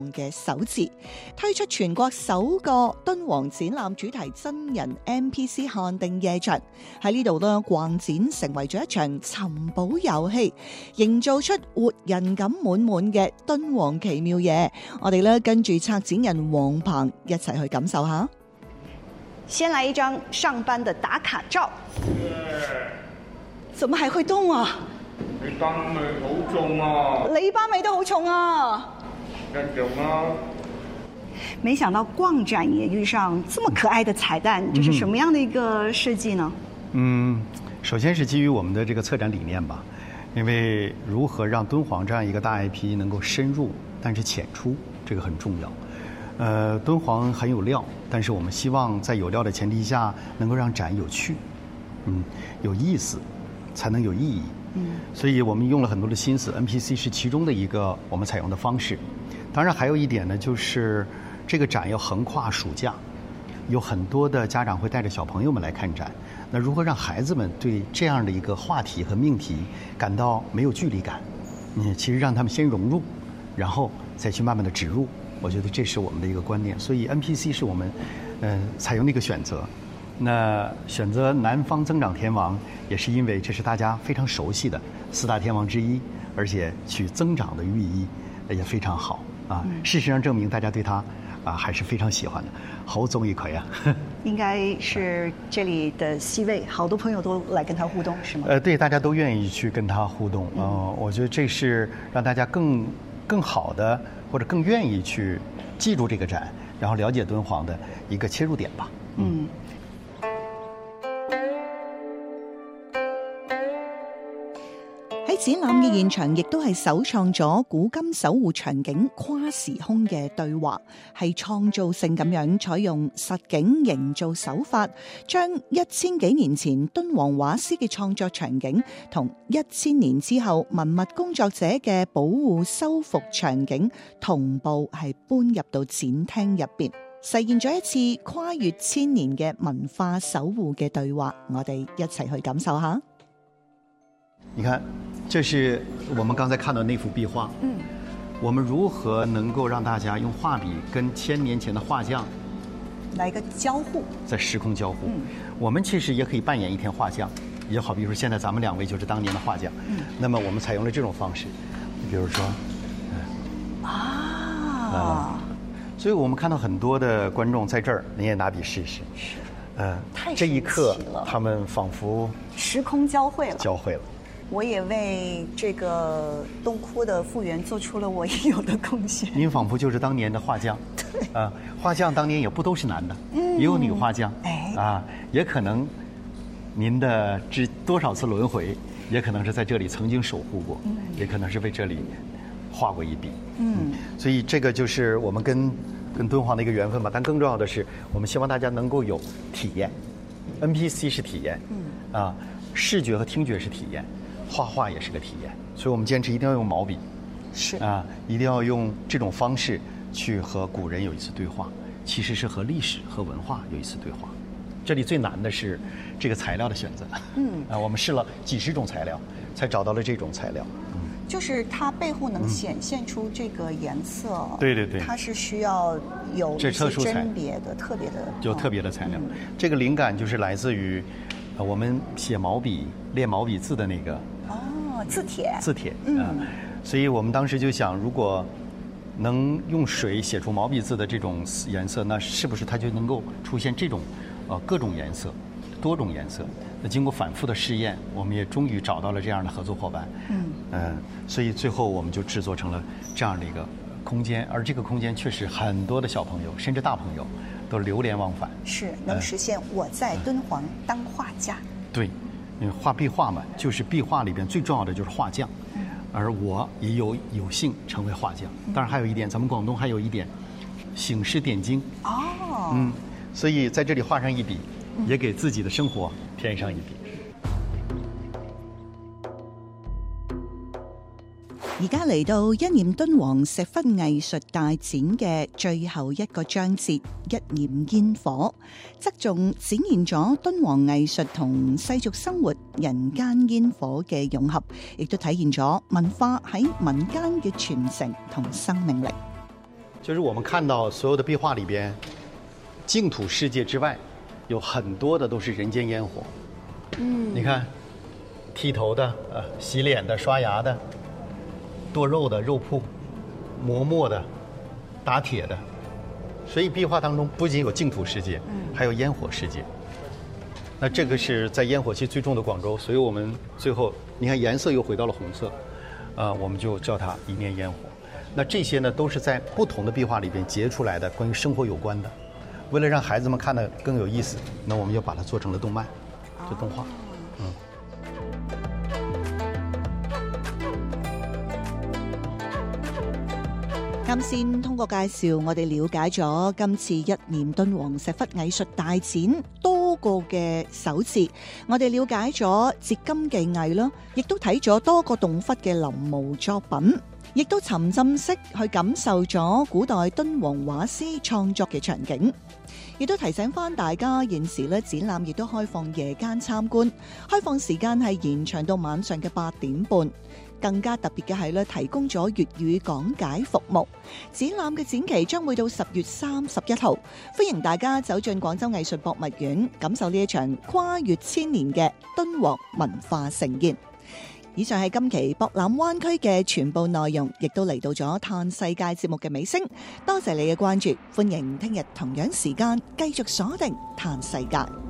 嘅首次推出全國首個敦煌展覽主題真人 NPC 限定夜場，喺呢度呢逛展成為咗一場尋寶遊戲，營造出活人感滿滿嘅敦煌奇妙夜。我哋呢跟住策展人黃鵬一齊去感受下。 先來一張上班的打卡照。 怎麼還會動啊？ 你班味好重啊！ 你班味都好重啊！ 一樣啊！ 沒想到逛展也遇上這麼可愛的彩蛋，這是什麼樣的一個設計呢？ 首先是基於我們的這個策展理念吧，因為如何讓敦煌這樣一個大 IP 能夠深入，但是淺出，這個很重要。敦煌很有料，但是我們希望在有料的前提下，能夠讓展有趣，有意思，才能有意義。所以我們用了很多的心思 ，NPC 是其中的一個我們採用的方式。當然還有一點呢，就是這個展要橫跨暑假，有很多的家長會帶着小朋友們來看展。那如何讓孩子們對這樣的一個話題和命題感到沒有距離感？其實讓他們先融入，然後再去慢慢的植入。我覺得這是我們的一個觀念。所以 NPC 是我們採用的一個選擇。那選擇南方增長天王，也是因為這是大家非常熟悉的四大天王之一，而且取增長的寓意也非常好啊。事實上證明大家對他還是非常喜歡的，好中意佢啊。 應該是這裡的 C 位，好多朋友都來跟他互動，是嗎？ 對，大家都願意去跟他互動。我覺得這是讓大家更好的或者更願意去記住這個展，然後了解敦煌的一個切入點吧。 喺展覽嘅現場，亦都係首創咗古今守護場景跨時空嘅對話，係創造性咁樣採用實景營造手法，將1000幾年前敦煌畫師嘅創作場景同1000年之後文物工作者嘅保護修復場景同步係搬入到展廳入邊，實現咗一次跨越1000年嘅文化守護嘅對話。我哋一齊去感受下。 你看，這是我們剛才看到那幅壁畫。我們如何能夠讓大家用畫筆跟1000年前的畫匠來一個交互， 在時空交互？我們其實也可以扮演一天畫匠，也好比如說現在咱們2位就是當年的畫匠。那麼我們採用了這種方式，比如說，所以我們看到很多的觀眾在這兒，你也拿筆試試。這一刻他們仿佛時空交匯了。 交匯了。 我也為這個洞窟的復原做出了我應有的貢獻。 您仿佛就是當年的畫匠。對。畫匠當年也不都是男的，也有女畫匠。也可能您的這多少次輪迴，也可能是在這裡曾經守護過，也可能是為這裡畫過一筆。所以這個就是我們跟敦煌的一個緣分吧。但更重要的是，我們希望大家能夠有體驗。NPC 是體驗，視覺和聽覺是體驗。畫畫也是個體驗，所以我們堅持一定要用毛筆，一定要用這種方式去和古人有一次對話，其實是和歷史和文化有一次對話。這裡最難的是這個材料的選擇，我們試了幾十種材料，才找到了這種材料。 就是它背後能顯現出這個顏色， 對對對， 它是需要有一些甄別的、特別的， 有特別的材料。這個靈感就是來自於我們寫毛筆、練毛筆字的那個。 字帖， 所以我們當時就想，如果能用水寫出毛筆字的這種顏色，那是不是它就能夠出現這種各種顏色、多種顏色？那經過反覆的試驗，我們也終於找到了這樣的合作夥伴。所以最後我們就製作成了這樣的一個空間，而這個空間確實很多的小朋友甚至大朋友都流連忘返， 是能實現我在敦煌當畫家。 對。因為畫壁畫嘛，就是壁畫裡邊最重要的就是畫匠，而我也有幸成為畫匠。當然還有一點，咱們廣東還有一點醒獅點睛。所以在這裡畫上一筆，也給自己的生活添上一筆。 而家嚟到一念敦煌石窟藝術大展嘅最後一個章節，一念煙火，側重展現咗敦煌藝術同世俗生活人間煙火嘅融合，亦都體現咗文化喺民間嘅傳承同生命力。 就是我们看到所有的壁画里边，净土世界之外，有很多的都是人间烟火。你看，剃头的、洗脸的、刷牙的、剁肉的肉铺、磨墨的、打铁的，所以壁画当中不仅有净土世界，还有烟火世界。那这个是在烟火气最重的广州，所以我们最后你看颜色又回到了红色，我们就叫它一面烟火。那这些呢，都是在不同的壁画里边结出来的关于生活有关的。为了让孩子们看得更有意思，那我们就把它做成了动漫，就动画。 啱先通過介紹，我哋了解咗今次一念敦煌石窟藝術大展多個嘅手字，我哋了解咗折金技藝啦，亦都睇咗多個洞窟嘅臨摹作品，亦都沉浸式去感受咗古代敦煌畫師創作嘅場景。亦都提醒翻大家，現時咧展覽亦都開放夜間參觀，開放時間係延長到晚上嘅8點半。更加特別嘅係咧，提供咗粵語講解服務。展覽嘅展期將會到10月31號，歡迎大家走進廣州藝術博物院，感受呢一場跨越千年嘅敦煌文化盛宴。以上係今期博覽灣區嘅全部內容，亦都嚟到咗嘆世界節目嘅尾聲。多謝你嘅關注，歡迎聽日同樣時間繼續鎖定嘆世界。